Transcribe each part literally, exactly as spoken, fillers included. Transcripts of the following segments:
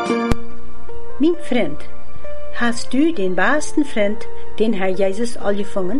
Mein Freund, hast du den besten Freund, den Herr Jesus all gefangen?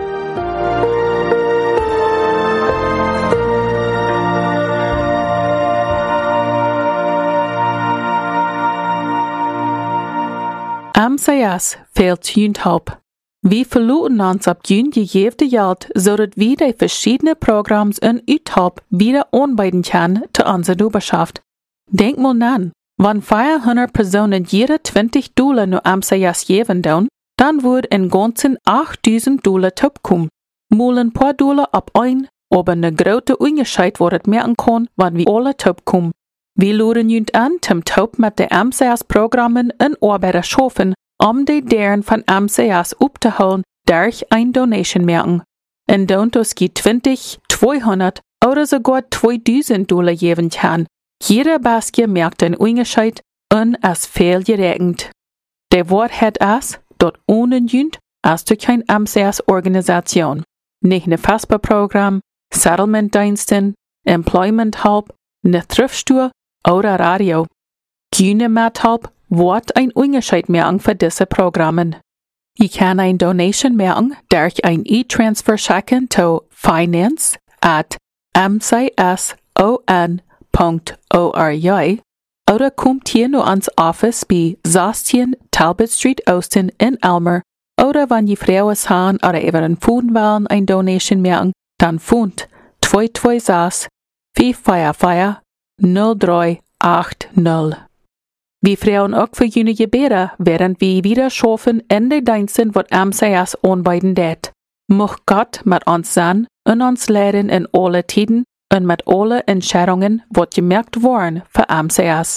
Amsias fehlt Jünthalb. Wir verloren uns ab Jün jewde Jahr, zodat wir die verschiedenen Programms in Uthalb wieder anbieten können zu unserer Oberschaft. Denk mal nan, wenn vierhundert Personen jede zwanzig Dollar nur Amsias geben doen, dann wird in ganzen achttausend Dollar topkommen. Mal ein paar Dollar ab ein, aber eine große Unterschied wird merken kann, wenn wir alle topkommen. Wir laden Jünt an, zum Top mit den Amsias-Programmen in Arbeiter schaffen, um die deren von Amsias abzuholen, durch ein Donation merken. In Dontos geht zwanzig, zweihundert oder sogar zweitausend Dollar geben kann. Jeder Basket merkt einen Unterschied und es fehlt geregnet. Der Wort hat es, dort ohne Jünt, als du kein Amsias-Organisation. Nicht ein Fasper-Programm, Settlement-Diensten, Employment-Help, eine Thriftstore oder Radio. Keine Mithelp wird ein Unterschied merken für diese Programme. Ich kann ein Donation merken durch ein E-Transfer schicken zu finance at m c s o n dot org oder kommt hier nur ans Office bei sechzehn Talbot Street Austin in Elmer oder wenn die Frauen haben oder über den Phone wollen ein Donation merken, dann phont zwei zwei sechs, vier vier vier, null drei acht null. Wir freuen auch für jene Gebete, während wir wieder schaffen in den Diensten, was Amsias anbieten det. Mocht Gott mit uns sein und uns leiden in alle Tiden und mit alle Entscheidungen, was gemerkt worden für Amsias.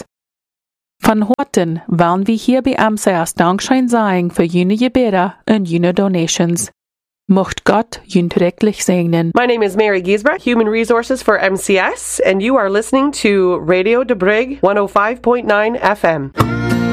Von heute wollen wir hier bei Amsias Dankschein sagen für jene Gebete und jene Donations. Mocht Gott jün rechtlich segnen. My name is Mary Giesbrecht, Human Resources for M C S, and you are listening to Radio De Brig one oh five point nine F M.